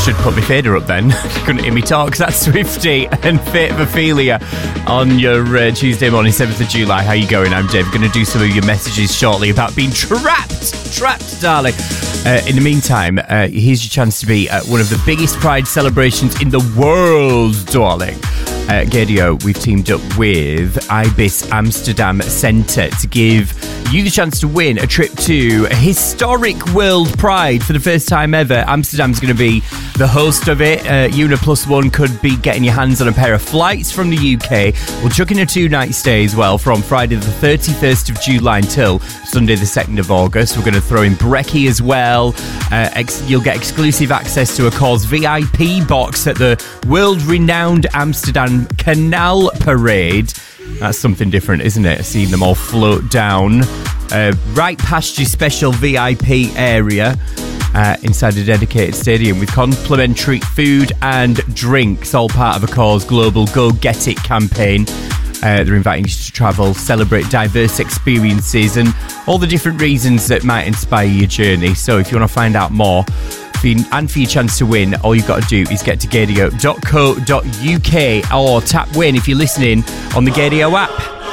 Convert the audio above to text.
should put my fader up then. You couldn't hear me talk, 'cause that's Swifty and Fate of Ophelia on your Tuesday morning, 7th of July. How you going? I'm Dave. Going to do some of your messages shortly about being trapped, darling. In the meantime, here's your chance to be at one of the biggest Pride celebrations in the world, darling. Gaydio, we've teamed up with Ibis Amsterdam Centre to give you the chance to win a trip to a historic World Pride for the first time ever. Amsterdam's going to be the host of it. You and a plus one could be getting your hands on a pair of flights from the UK. We'll chuck in a 2-night stay as well from Friday the 31st of July until Sunday the 2nd of August. We're going to throw in brekkie as well. You'll get exclusive access to a Cause VIP box at the world-renowned Amsterdam Canal Parade. That's something different, isn't it? Seeing them all float down right past your special VIP area inside a dedicated stadium with complimentary food and drinks, all part of a Cause Global Go Get It campaign. They're inviting you to travel, celebrate diverse experiences and all the different reasons that might inspire your journey. So if you want to find out more and for your chance to win, all you've got to do is get to gaydio.co.uk or tap win if you're listening on the Gaydio app.